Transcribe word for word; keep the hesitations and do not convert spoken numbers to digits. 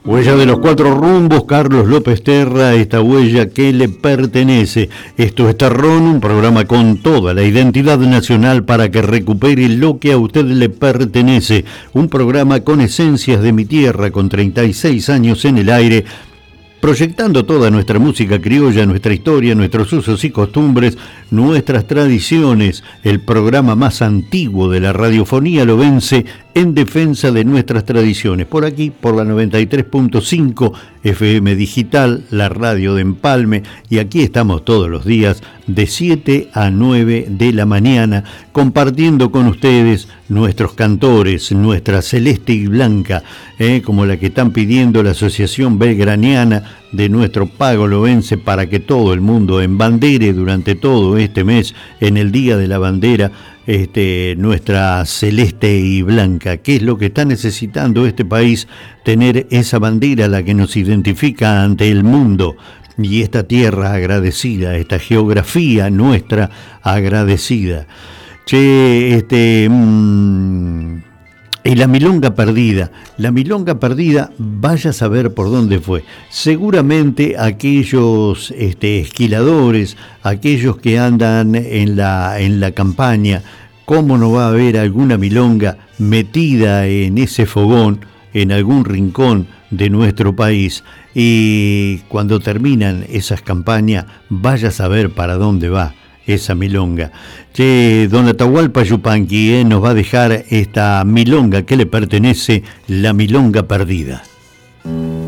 Huella de los cuatro rumbos, Carlos López Terra, esta huella que le pertenece. Esto es Terrón, un programa con toda la identidad nacional para que recupere lo que a usted le pertenece. Un programa con esencias de mi tierra, con treinta y seis años en el aire, proyectando toda nuestra música criolla, nuestra historia, nuestros usos y costumbres, nuestras tradiciones. El programa más antiguo de la radiofonía lobense en defensa de nuestras tradiciones. Por aquí, por la noventa y tres punto cinco F M Digital, la radio de Empalme, y aquí estamos todos los días de siete a nueve de la mañana, compartiendo con ustedes nuestros cantores, nuestra celeste y blanca, eh, como la que están pidiendo la Asociación Belgraniana de nuestro pago lobense, para que todo el mundo embandere durante todo este mes, en el Día de la Bandera, este, nuestra celeste y blanca, que es lo que está necesitando este país, tener esa bandera, la que nos identifica ante el mundo, y esta tierra agradecida, esta geografía nuestra agradecida. Che, este... Mmm, Y la milonga perdida, la milonga perdida, vaya a saber por dónde fue. Seguramente aquellos este, esquiladores, aquellos que andan en la, en la campaña, ¿cómo no va a haber alguna milonga metida en ese fogón, en algún rincón de nuestro país? Y cuando terminan esas campañas, vaya a saber para dónde va esa milonga. Che, don Atahualpa Yupanqui eh, nos va a dejar esta milonga que le pertenece, la milonga perdida.